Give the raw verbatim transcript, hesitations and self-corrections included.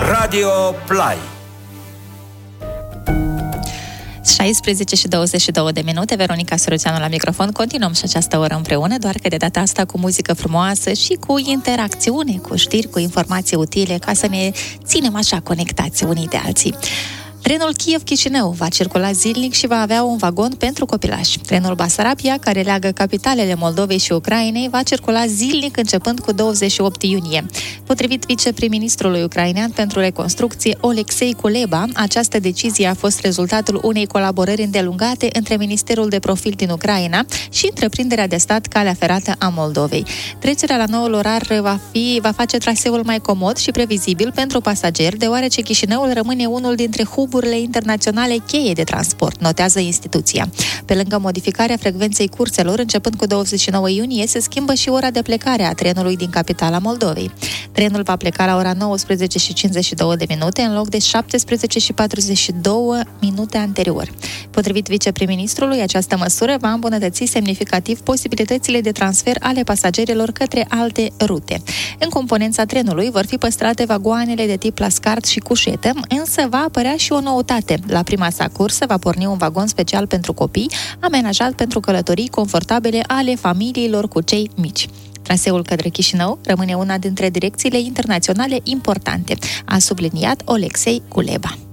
Radio Play. șaisprezece și douăzeci și două de minute, Veronica Soroțeanu la microfon. Continuăm și această oră împreună, doar că de data asta cu muzică frumoasă și cu interacțiune, cu știri, cu informații utile, ca să ne ținem așa conectați unii de alții. Trenul Kiev-Chișinău va circula zilnic și va avea un vagon pentru copilași. Trenul Basarabia, care leagă capitalele Moldovei și Ucrainei, va circula zilnic începând cu douăzeci și opt iunie. Potrivit viceprim-ministrului ucrainean pentru reconstrucție, Oleksei Kuleba, această decizie a fost rezultatul unei colaborări îndelungate între Ministerul de Profil din Ucraina și întreprinderea de stat Calea Ferată a Moldovei. Trecerea la noul orar va, fi, va face traseul mai comod și previzibil pentru pasageri, deoarece Chișinăul rămâne unul dintre huburile internaționale cheie de transport, notează instituția. Pe lângă modificarea frecvenței curselor, începând cu douăzeci și nouă iunie, se schimbă și ora de plecare a trenului din capitala Moldovei. Trenul va pleca la ora nouăsprezece și cincizeci și două de minute, în loc de șaptesprezece și patruzeci și două minute anterior. Potrivit viceprim-ministrului, această măsură va îmbunătăți semnificativ posibilitățile de transfer ale pasagerilor către alte rute. În componența trenului vor fi păstrate vagoanele de tip lascart și cușetă, însă va apărea și o noutate. La prima sa cursă va porni un vagon special pentru copii, amenajat pentru călătorii confortabile ale familiilor cu cei mici. Traseul către Chișinău rămâne una dintre direcțiile internaționale importante, a subliniat Oleksei Kuleba.